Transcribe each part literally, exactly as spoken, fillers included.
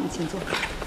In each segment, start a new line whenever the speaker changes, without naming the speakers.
请坐。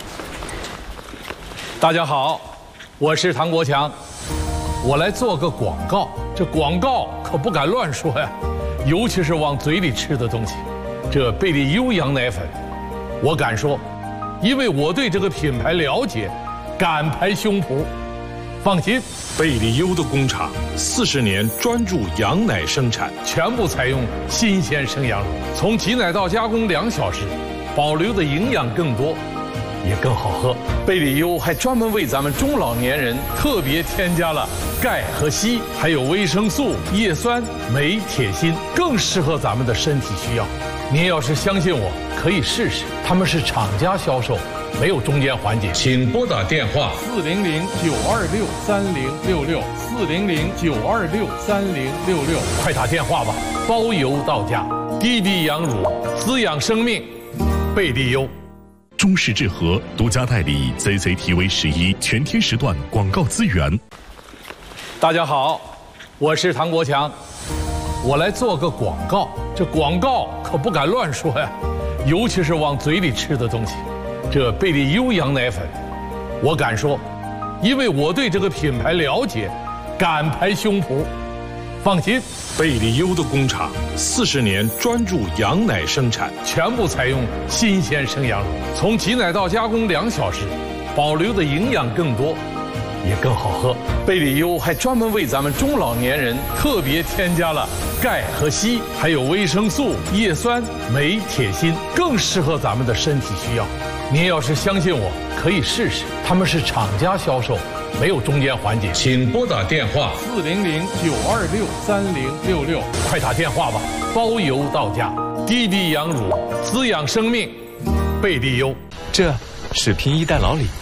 大家好，我是唐国强，我来做个广告。这广告可不敢乱说呀，尤其是往嘴里吃的东西。这贝利优羊奶粉，我敢说，因为我对这个品牌了解，敢拍胸脯。放心，
贝利优的工厂四十年专注羊奶生产，
全部采用新鲜生羊乳，从挤奶到加工两小时，保留的营养更多，也更好喝。贝利优还专门为咱们中老年人特别添加了钙和硒，还有维生素、叶酸、镁、铁、锌，更适合咱们的身体需要。您要是相信我，可以试试。他们是厂家销售，没有中间环节。
请拨打电话
四零零九二六三零六六四零零九二六三零六六，快打电话吧，包邮到家。低低羊乳，滋养生命，贝利优。
中视智和独家代理 C C T V 十一全天时段广告资源。
大家好，我是唐国强，我来做个广告。这广告可不敢乱说呀，尤其是往嘴里吃的东西。这贝利优羊奶粉，我敢说，因为我对这个品牌了解，敢拍胸脯。放心，
贝利优的工厂四十年专注羊奶生产，
全部采用新鲜生羊乳，从挤奶到加工两小时，保留的营养更多，也更好喝。贝利优还专门为咱们中老年人特别添加了钙和硒，还有维生素、叶酸、镁、铁、锌，更适合咱们的身体需要。您要是相信我，可以试试。他们是厂家销售，没有中间环节。
请拨打电话
四零零九二六三零六六，快打电话吧，包邮到家。低低羊乳，滋养生命，贝利优。
这是拼一代老李，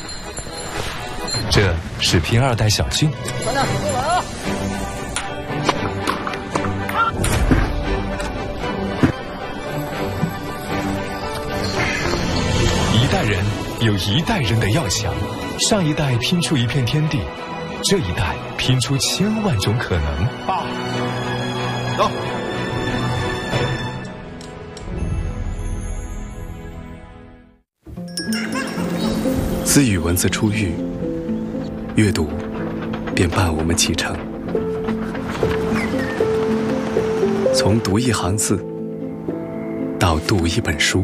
这是拼二代小俊。
咱俩合作来啊！
一代人有一代人的要想，上一代拼出一片天地，这一代拼出千万种可能。
爸，走。
自与文字初遇，阅读便伴我们启程。从读一行字到读一本书，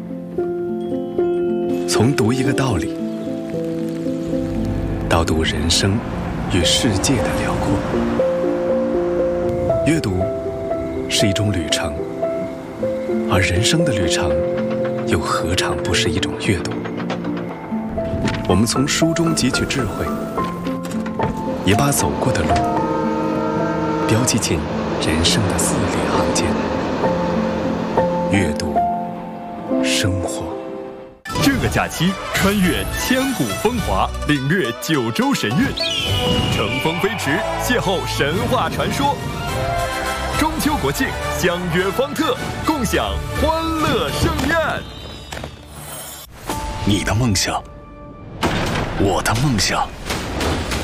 从读一个道理到读人生与世界的辽阔。阅读是一种旅程，而人生的旅程又何尝不是一种阅读？我们从书中汲取智慧，也把走过的路标记进人生的字里行间。阅读，生活。
这个假期，穿越千古风华，领略九州神韵，乘风飞驰，邂逅神话传说。中秋国庆，相约方特，共享欢乐盛宴。
你的梦想，我的梦想。